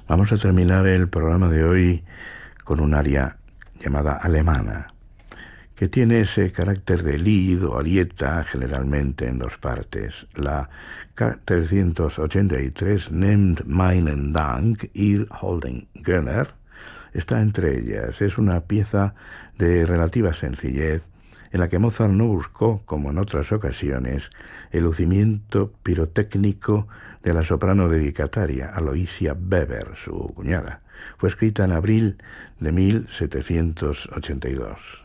Vamos a terminar el programa de hoy con un aria llamada alemana, que tiene ese carácter de lied o arieta, generalmente en dos partes. La K383, Nehmt meinen Dank, ihr Holden Gönner, está entre ellas. Es una pieza de relativa sencillez, en la que Mozart no buscó, como en otras ocasiones, el lucimiento pirotécnico de la soprano dedicataria, Aloysia Weber, su cuñada. Fue escrita en abril de 1782.